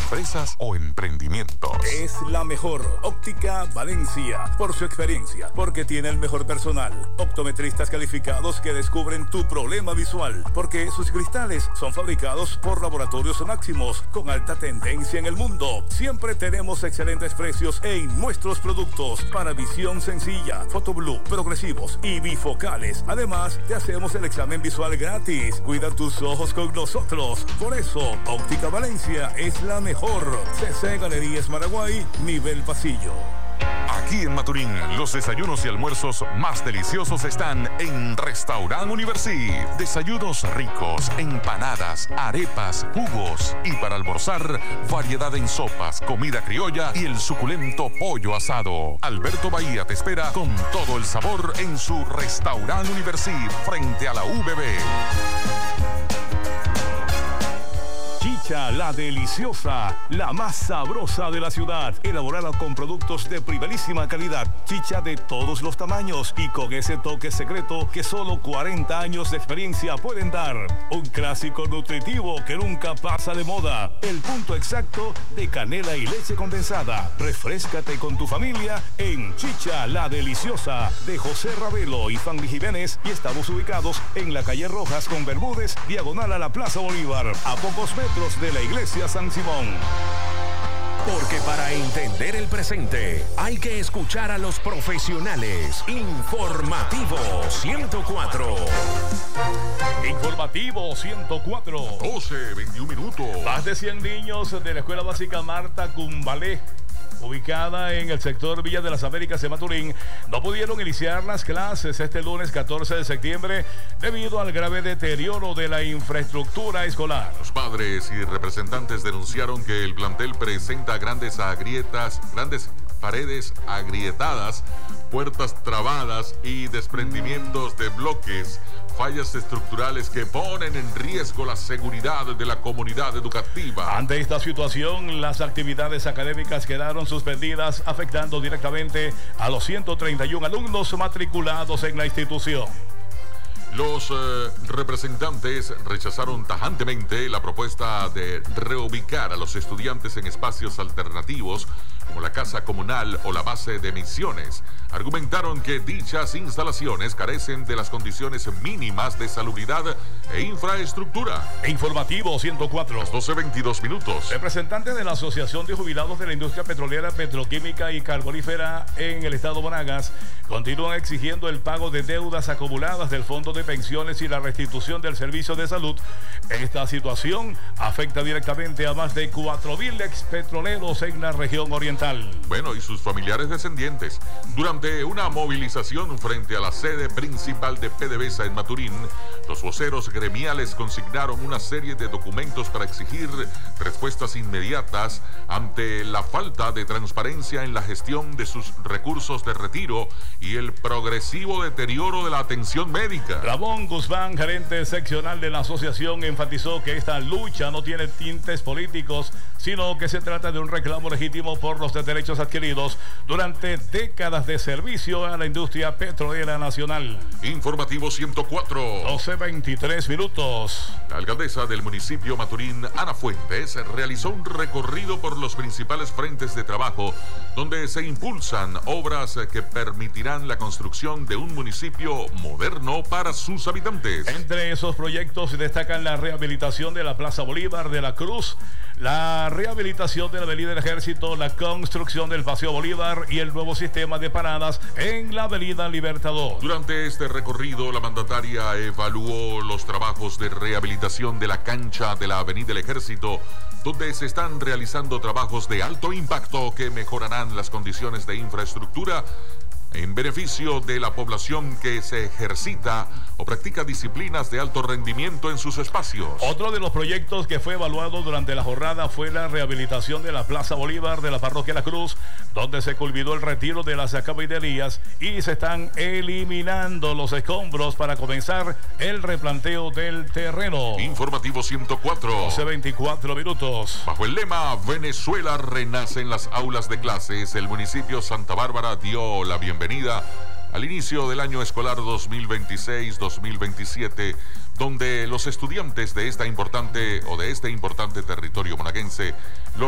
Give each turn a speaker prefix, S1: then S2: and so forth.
S1: empresas o emprendimientos.
S2: Es la mejor. Óptica Valencia. Por su experiencia, porque tiene el mejor personal. Optometristas calificados que descubren tu problema visual, porque sus cristales son fabricados por laboratorios máximos con alta tendencia en el mundo. Siempre tenemos excelentes precios en nuestros productos para visión sencilla, fotoblue, progresivos y bifocales. Además, te hacemos el examen visual gratis. Cuida tus ojos con nosotros. Por eso, Óptica Valencia es la mejor. CC Galerías Maraguay, nivel pasillo.
S1: Aquí en Maturín, los desayunos y almuerzos más deliciosos están en Restaurant Universi. Desayunos ricos, empanadas, arepas, jugos. Y para almorzar, variedad en sopas, comida criolla y el suculento pollo asado. Alberto Bahía te espera con todo el sabor en su Restaurant Universi frente a la UBB.
S2: Chicha La Deliciosa, la más sabrosa de la ciudad, elaborada con productos de primerísima calidad, chicha de todos los tamaños y con ese toque secreto que solo 40 años de experiencia pueden dar. Un clásico nutritivo que nunca pasa de moda, el punto exacto de canela y leche condensada. Refréscate con tu familia en Chicha La Deliciosa de José Ravelo y Fanny Jiménez, y estamos ubicados en la calle Rojas con Bermúdez, diagonal a la Plaza Bolívar, a pocos metros de la iglesia San Simón.
S3: Porque para entender el presente hay que escuchar a los profesionales. Informativo 104.
S2: Informativo 104.
S1: 12:21 minutos.
S2: Más de 100 niños de la Escuela Básica Marta Cumbalé, ubicada en el sector Villa de las Américas de Maturín, no pudieron iniciar las clases este lunes 14 de septiembre debido al grave deterioro de la infraestructura escolar.
S1: Los padres y representantes denunciaron que el plantel presenta grandes paredes agrietadas, puertas trabadas y desprendimientos de bloques, fallas estructurales que ponen en riesgo la seguridad de la comunidad educativa.
S2: Ante esta situación, las actividades académicas quedaron suspendidas, afectando directamente a los 131 alumnos matriculados en la institución.
S1: Los representantes rechazaron tajantemente la propuesta de reubicar a los estudiantes en espacios alternativos como la casa comunal o la base de misiones. Argumentaron que dichas instalaciones carecen de las condiciones mínimas de salubridad e infraestructura.
S2: Informativo 104.
S1: 12:22 minutos.
S2: Representantes de la Asociación de Jubilados de la Industria Petrolera, Petroquímica y Carbonífera en el estado Monagas continúan exigiendo el pago de deudas acumuladas del Fondo de Pensiones y la restitución del servicio de salud. Esta situación afecta directamente a más de 4.000 expetroleros en la región oriental.
S1: Bueno, y sus familiares descendientes. Durante una movilización frente a la sede principal de PDVSA en Maturín, los voceros gremiales consignaron una serie de documentos para exigir respuestas inmediatas ante la falta de transparencia en la gestión de sus recursos de retiro y el progresivo deterioro de la atención médica.
S2: Ramón Guzmán, gerente seccional de la asociación, enfatizó que esta lucha no tiene tintes políticos, sino que se trata de un reclamo legítimo por los derechos adquiridos durante décadas de servicio a la industria petrolera nacional.
S1: Informativo 104.
S2: 12:23 minutos.
S1: La alcaldesa del municipio Maturín, Ana Fuentes, realizó un recorrido por los principales frentes de trabajo donde se impulsan obras que permitirán la construcción de un municipio moderno para sus habitantes.
S2: Entre esos proyectos destacan la rehabilitación de la Plaza Bolívar de la Cruz, la rehabilitación de la Avenida del Ejército, la construcción del Paseo Bolívar y el nuevo sistema de paradas en la Avenida Libertador.
S1: Durante este recorrido, la mandataria evaluó los trabajos de rehabilitación de la cancha de la Avenida del Ejército, donde se están realizando trabajos de alto impacto que mejorarán las condiciones de infraestructura en beneficio de la población que se ejercita o practica disciplinas de alto rendimiento en sus espacios.
S2: Otro de los proyectos que fue evaluado durante la jornada fue la rehabilitación de la Plaza Bolívar de la Parroquia La Cruz, donde se culminó el retiro de las caballerías y se están eliminando los escombros para comenzar el replanteo del terreno.
S1: Informativo 104.
S2: 12:24 minutos.
S1: Bajo el lema Venezuela renace en las aulas de clases, el municipio Santa Bárbara dio la bienvenida al inicio del año escolar 2026-2027, donde los estudiantes de este importante territorio monaguense